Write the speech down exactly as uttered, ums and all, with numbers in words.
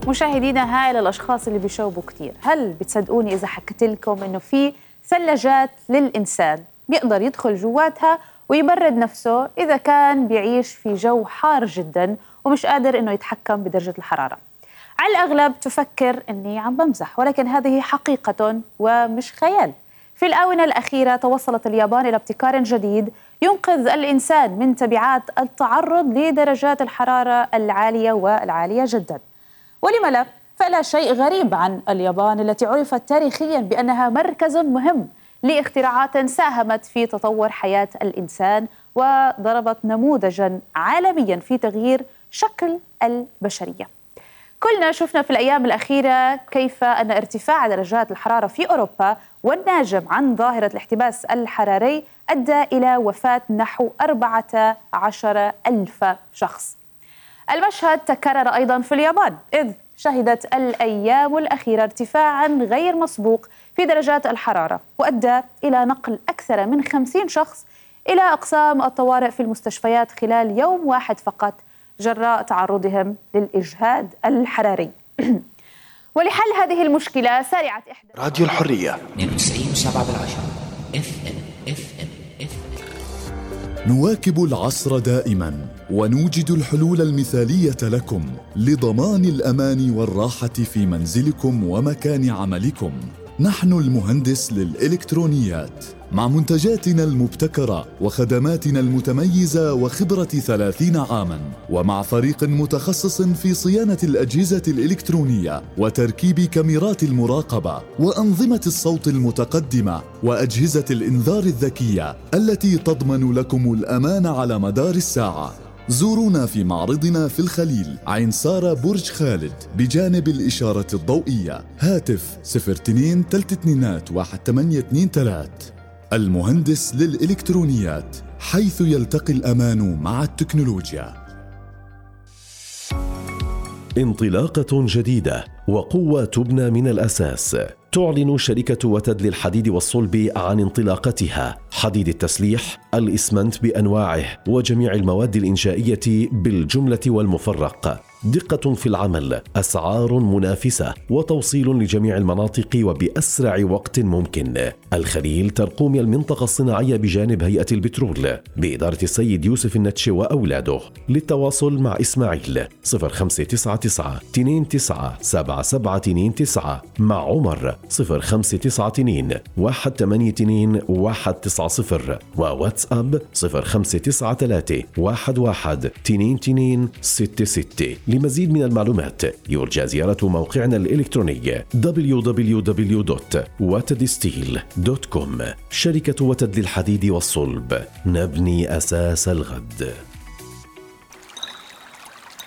مشاهدينا، هاي للأشخاص اللي بيشوبوا كتير، هل بتصدقوني إذا حكيت لكم إنه في ثلاجات للإنسان بيقدر يدخل جواتها ويبرد نفسه إذا كان بيعيش في جو حار جدا ومش قادر إنه يتحكم بدرجة الحرارة؟ على الأغلب تفكر إني عم بمزح، ولكن هذه حقيقة ومش خيال. في الآونة الأخيرة توصلت اليابان إلى ابتكار جديد ينقذ الإنسان من تبعات التعرض لدرجات الحرارة العالية والعالية جدا. ولم لا؟ فلا شيء غريب عن اليابان التي عرفت تاريخيا بأنها مركز مهم لاختراعات ساهمت في تطور حياة الإنسان وضربت نموذجا عالميا في تغيير شكل البشرية. كلنا شفنا في الأيام الأخيرة كيف أن ارتفاع درجات الحرارة في أوروبا والناجم عن ظاهرة الاحتباس الحراري أدى إلى وفاة نحو أربعة عشر ألف شخص. المشهد تكرر أيضا في اليابان، إذ شهدت الأيام الأخيرة ارتفاعا غير مسبوق في درجات الحرارة، وأدى إلى نقل أكثر من خمسين شخص إلى أقسام الطوارئ في المستشفيات خلال يوم واحد فقط جراء تعرضهم للإجهاد الحراري. ولحل هذه المشكلة سارعت إحدى راديو الحرية اثنين وتسعين وسبعة بالعشرة اف ام اف ام اف ام. نواكب العصر دائما ونوجد الحلول المثالية لكم لضمان الأمان والراحة في منزلكم ومكان عملكم. نحن المهندس للإلكترونيات، مع منتجاتنا المبتكرة وخدماتنا المتميزة وخبرة ثلاثين عاماً، ومع فريق متخصص في صيانة الأجهزة الإلكترونية وتركيب كاميرات المراقبة وأنظمة الصوت المتقدمة وأجهزة الإنذار الذكية التي تضمن لكم الأمان على مدار الساعة. زورونا في معرضنا في الخليل، عين سارة، برج خالد، بجانب الإشارة الضوئية. هاتف صفر اثنين ثلاثة اثنين واحد ثمانية اثنين ثلاثة. المهندس للإلكترونيات، حيث يلتقي الأمان مع التكنولوجيا. انطلاقة جديدة وقوة تبنى من الأساس. تعلن شركة وتد للحديد والصلب عن انطلاقتها. حديد التسليح، الإسمنت بأنواعه وجميع المواد الإنشائية بالجملة والمفرق. دقة في العمل، أسعار منافسة، وتوصيل لجميع المناطق وبأسرع وقت ممكن. الخليل ترقوم المنطقة الصناعية بجانب هيئة البترول بإدارة السيد يوسف النتش وأولاده. للتواصل مع إسماعيل صفر خمسة تسعة تسعة اثنين تسعة سبعة سبعة اثنين تسعة، مع عمر صفر خمسة تسعة اثنين واحد ثمانية اثنين واحد تسعة صفر، وواتساب صفر خمسة تسعة ثلاثة واحد واحد اثنين اثنين ستة ستة. لمزيد من المعلومات يرجى زيارة موقعنا الإلكتروني دبليو دبليو دبليو دوت وتد ستيل دوت كوم. شركة وتد للحديد والصلب، نبني أساس الغد.